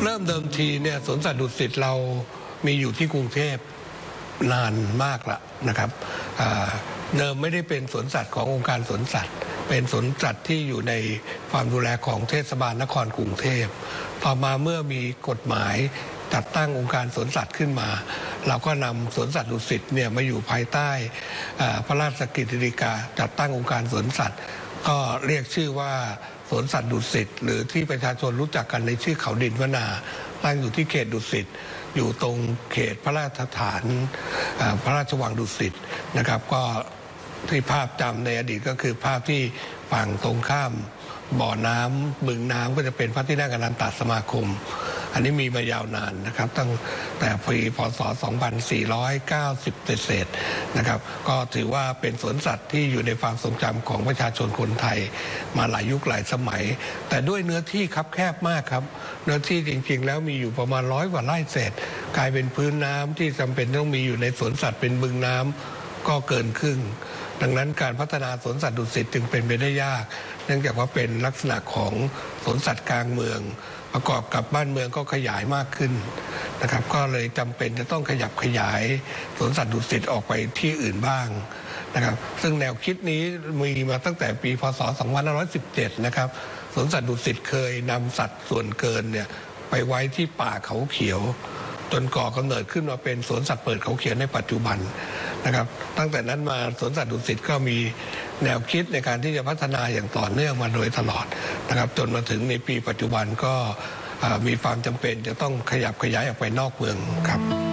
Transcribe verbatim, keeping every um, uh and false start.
เริ่มเดิมทีเนี่ยสวนสัตว์ดุสิตเรามีอยู่ที่กรุงเทพนานมากละนะครับเดิมไม่ได้เป็นสวนสัตว์ขององค์การสวนสัตว์เป็นสวนสัตว์ที่อยู่ในความดูแลของเทศบาลนครกรุงเทพต่อมาเมื่อมีกฎหมายจัดตั้งองค์การสวนสัตว์ขึ้นมาเราก็นำสวนสัตว์ดุสิตเนี่ยมาอยู่ภายใต้พระราชกฤษฎีกาจัดตั้งองค์การสวนสัตว์ก็เรียกชื่อว่าสวนสัตว์ดุสิตหรือที่ประชาชนรู้จักกันในชื่อเขาดินวนาตั้งอยู่ที่เขตดุสิตอยู่ตรงเขตพระราชฐานพระราชวังดุสิตนะครับก็ที่ภาพจำในอดีตก็คือภาพที่ฝั่งตรงข้ามบ่อน้ำบึงน้ำก็จะเป็นพระที่นั่งอนันตสมาคมอันนี้มีมายาวนานนะครับตั้งแต่ปีพ.ศ. สองพันสี่ร้อยเก้าสิบ เศษนะครับก็ถือว่าเป็นสวนสัตว์ที่อยู่ในความทรงจำของประชาชนคนไทยมาหลายยุคหลายสมัยแต่ด้วยเนื้อที่คับแคบมากครับเนื้อที่จริงๆแล้วมีอยู่ประมาณร้อยกว่าไร่เศษกลายเป็นพื้นน้ำที่จำเป็นต้องมีอยู่ในสวนสัตว์เป็นบึงน้ำก็เกินครึ่งดังนั้นการพัฒนาสวนสัตว์ดุสิตจึงเป็นไปได้ยากเนื่องจากว่าเป็นลักษณะของสวนสัตว์กลางเมืองประกอบกับบ้านเมืองก็ขยายมากขึ้นนะครับก็เลยจำเป็นจะต้องขยับขยายสวนสัตว์ดุสิตออกไปที่อื่นบ้างนะครับซึ่งแนวคิดนี้มีมาตั้งแต่ปีพ.ศ. สองพันห้าร้อยสิบเจ็ดนะครับสวนสัตว์ดุสิตเคยนำสัตว์ส่วนเกินเนี่ยไปไว้ที่ป่าเขาเขียวจนก่อกำเนิดขึ้นมาเป็นสวนสัตว์เปิดเขาเขียวในปัจจุบันนะครับตั้งแต่นั้นมาสวนสัตว์ดุสิตก็มีแนวคิดในการที่จะพัฒนาอย่างต่อเนื่องมาโดยตลอดนะครับจนมาถึงในปีปัจจุบันก็มีความจำเป็นจะต้องขยับขยายออกไปนอกเมืองครับ